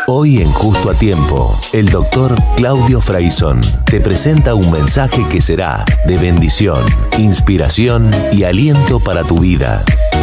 Hoy en Justo a Tiempo, el doctor Claudio Fraizón te presenta un mensaje que será de bendición, inspiración y aliento para tu vida.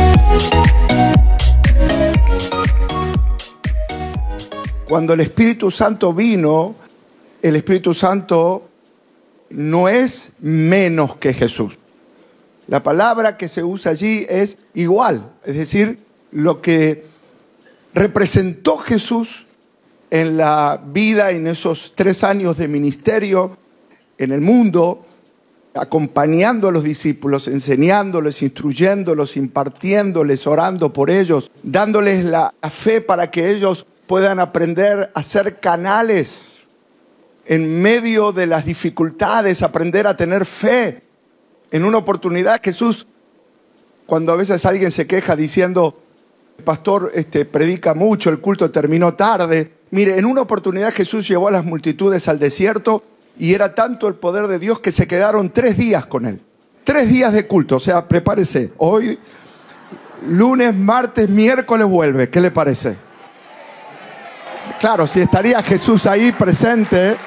Cuando el Espíritu Santo vino, el Espíritu Santo no es menos que Jesús. La palabra que se usa allí es igual, es decir, lo que representó Jesús en la vida, en esos 3 años de ministerio en el mundo, acompañando a los discípulos, enseñándoles, instruyéndolos, impartiéndoles, orando por ellos, dándoles la fe para que ellos puedan aprender a ser canales en medio de las dificultades, aprender a tener fe. En una oportunidad Jesús, cuando a veces alguien se queja diciendo, pastor, predica mucho, el culto terminó tarde. Mire, en una oportunidad Jesús llevó a las multitudes al desierto y era tanto el poder de Dios que se quedaron 3 días con él. 3 días de culto, o sea, prepárese. Hoy, lunes, martes, miércoles vuelve. ¿Qué le parece? Claro, si estaría Jesús ahí presente.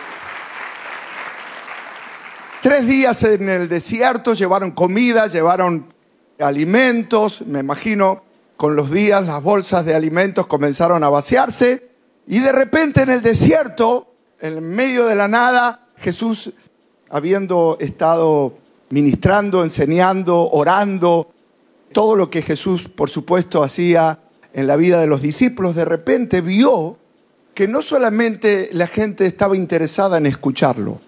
3 días en el desierto, llevaron comida, llevaron alimentos, me imagino, con los días las bolsas de alimentos comenzaron a vaciarse y de repente en el desierto, en medio de la nada, Jesús, habiendo estado ministrando, enseñando, orando, todo lo que Jesús, por supuesto, hacía en la vida de los discípulos, de repente vio que no solamente la gente estaba interesada en escucharlo,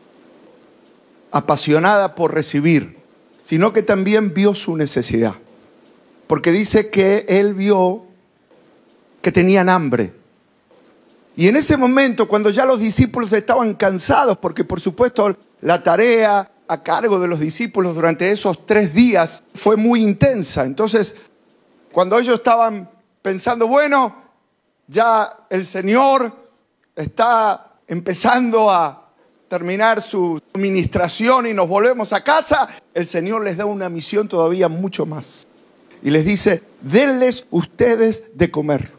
apasionada por recibir, sino que también vio su necesidad. Porque dice que él vio que tenían hambre. Y en ese momento, cuando ya los discípulos estaban cansados, porque por supuesto la tarea a cargo de los discípulos durante esos 3 días fue muy intensa. Entonces, cuando ellos estaban pensando, bueno, ya el Señor está empezando a terminar su ministración y nos volvemos a casa, el Señor les da una misión todavía mucho más. Y les dice, denles ustedes de comer.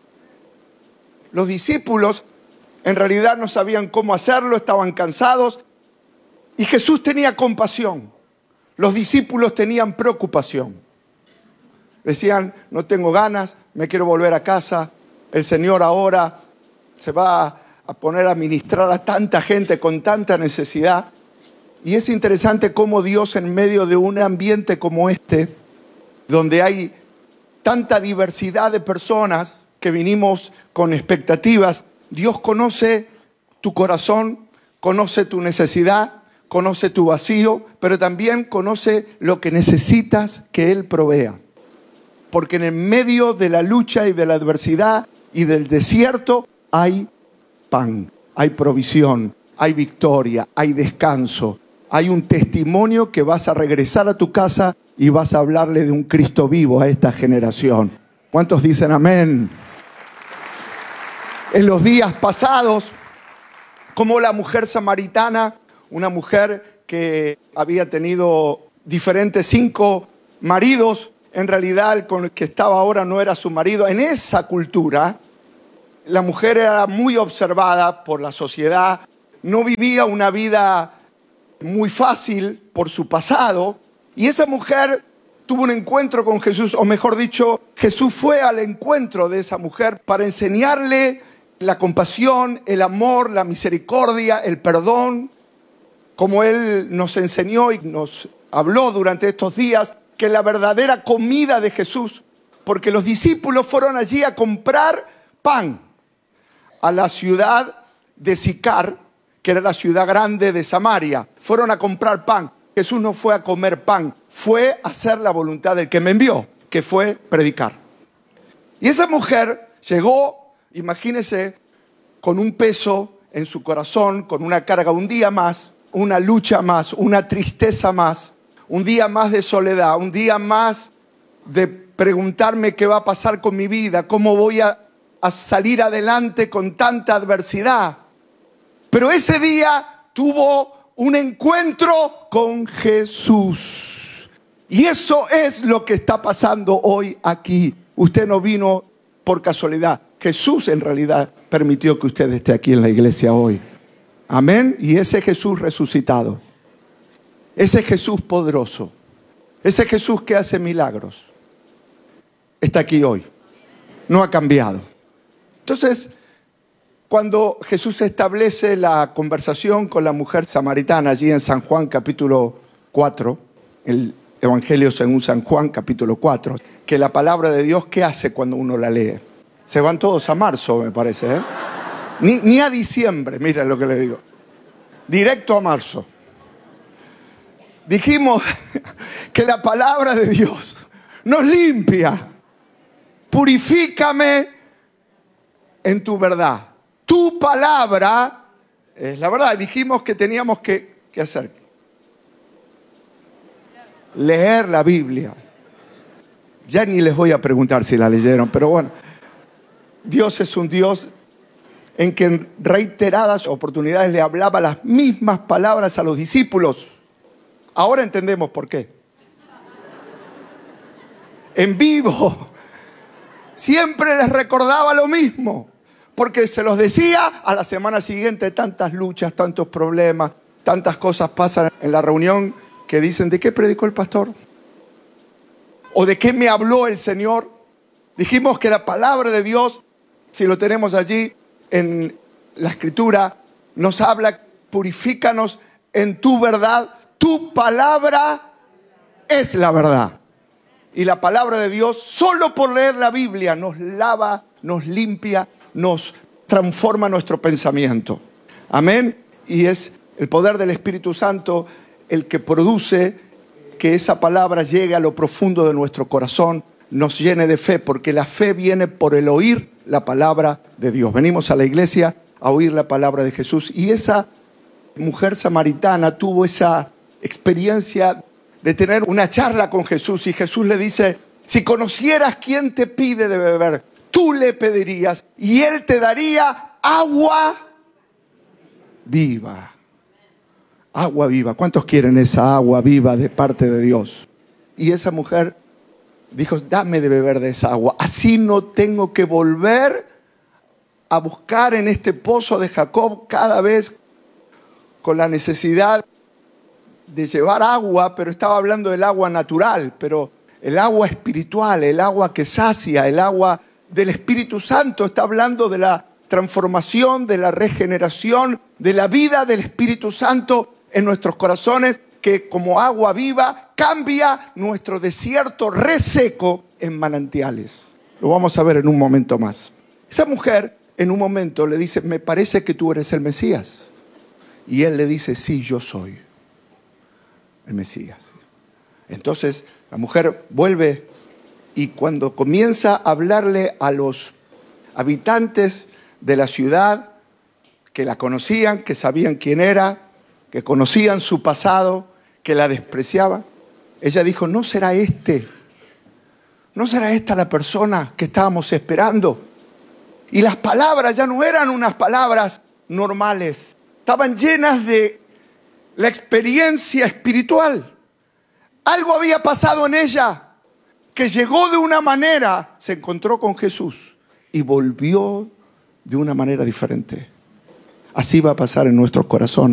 Los discípulos en realidad no sabían cómo hacerlo, estaban cansados. Y Jesús tenía compasión. Los discípulos tenían preocupación. Decían, no tengo ganas, me quiero volver a casa. El Señor ahora se va a poner a ministrar a tanta gente con tanta necesidad. Y es interesante cómo Dios en medio de un ambiente como este, donde hay tanta diversidad de personas que vinimos con expectativas, Dios conoce tu corazón, conoce tu necesidad, conoce tu vacío, pero también conoce lo que necesitas que Él provea. Porque en el medio de la lucha y de la adversidad y del desierto hay pan, hay provisión, hay victoria, hay descanso, hay un testimonio que vas a regresar a tu casa y vas a hablarle de un Cristo vivo a esta generación. ¿Cuántos dicen amén? En los días pasados, como la mujer samaritana, una mujer que había tenido diferentes 5 maridos, en realidad el con el que estaba ahora no era su marido. En esa cultura, la mujer era muy observada por la sociedad, no vivía una vida muy fácil por su pasado, y esa mujer tuvo un encuentro con Jesús, o mejor dicho, Jesús fue al encuentro de esa mujer para enseñarle la compasión, el amor, la misericordia, el perdón, como Él nos enseñó y nos habló durante estos días, que la verdadera comida de Jesús, porque los discípulos fueron allí a comprar pan a la ciudad de Sicar, que era la ciudad grande de Samaria. Fueron a comprar pan. Jesús no fue a comer pan, fue a hacer la voluntad del que me envió, que fue predicar. Y esa mujer llegó, imagínese, con un peso en su corazón, con una carga, un día más, una lucha más, una tristeza más, un día más de soledad, un día más de preguntarme qué va a pasar con mi vida, cómo voy a salir adelante con tanta adversidad. Pero ese día tuvo un encuentro con Jesús. Y eso es lo que está pasando hoy aquí. Usted no vino por casualidad. Jesús en realidad permitió que usted esté aquí en la iglesia hoy. Amén. Y ese Jesús resucitado, ese Jesús poderoso, ese Jesús que hace milagros, está aquí hoy. No ha cambiado. Entonces, cuando Jesús establece la conversación con la mujer samaritana allí en San Juan capítulo 4, el Evangelio según San Juan capítulo 4, que la palabra de Dios, ¿qué hace cuando uno la lee? Se van todos a marzo, me parece, ¿eh? Ni a diciembre, miren lo que le digo. Directo a marzo. Dijimos que la palabra de Dios nos limpia. Purifícame en tu verdad. Tu palabra es la verdad. Dijimos que teníamos que hacer. Leer la Biblia. Ya ni les voy a preguntar si la leyeron, pero bueno. Dios es un Dios en que en reiteradas oportunidades le hablaba las mismas palabras a los discípulos. Ahora entendemos por qué. En vivo. Siempre les recordaba lo mismo. Porque se los decía a la semana siguiente. Tantas luchas, tantos problemas, tantas cosas pasan en la reunión que dicen, ¿de qué predicó el pastor? ¿O de qué me habló el Señor? Dijimos que la palabra de Dios, si lo tenemos allí en la Escritura, nos habla, purifícanos en tu verdad. Tu palabra es la verdad. Y la palabra de Dios, solo por leer la Biblia, nos lava, nos limpia, nos transforma nuestro pensamiento. Amén. Y es el poder del Espíritu Santo el que produce que esa palabra llegue a lo profundo de nuestro corazón, nos llene de fe, porque la fe viene por el oír la palabra de Dios. Venimos a la iglesia a oír la palabra de Jesús. Y esa mujer samaritana tuvo esa experiencia de tener una charla con Jesús. Y Jesús le dice, si conocieras quién te pide de beber, tú le pedirías y él te daría agua viva. Agua viva. ¿Cuántos quieren esa agua viva de parte de Dios? Y esa mujer dijo, dame de beber de esa agua. Así no tengo que volver a buscar en este pozo de Jacob cada vez con la necesidad de llevar agua, pero estaba hablando del agua natural, pero el agua espiritual, el agua que sacia, el agua del Espíritu Santo, está hablando de la transformación, de la regeneración, de la vida del Espíritu Santo en nuestros corazones, que como agua viva cambia nuestro desierto reseco en manantiales. Lo vamos a ver en un momento más. Esa mujer en un momento le dice, me parece que tú eres el Mesías. Y él le dice, sí, yo soy el Mesías. Entonces la mujer vuelve y cuando comienza a hablarle a los habitantes de la ciudad que la conocían, que sabían quién era, que conocían su pasado, que la despreciaban, ella dijo, ¿no será esta la persona que estábamos esperando? Y las palabras ya no eran unas palabras normales, estaban llenas de la experiencia espiritual. Algo había pasado en ella, que llegó de una manera, se encontró con Jesús y volvió de una manera diferente. Así va a pasar en nuestros corazones.